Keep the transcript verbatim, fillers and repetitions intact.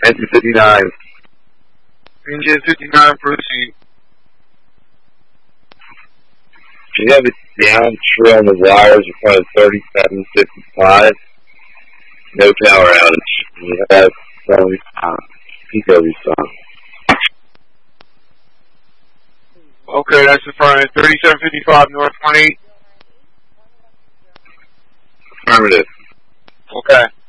Engine fifty-nine. Engine fifty-nine, proceed. You have a down tree on the wires in front of thirty-seven fifty-five. No power outage. You have some uh, Pico response. Okay, that's in front of thirty-seven fifty-five North one eight. Affirmative. Okay.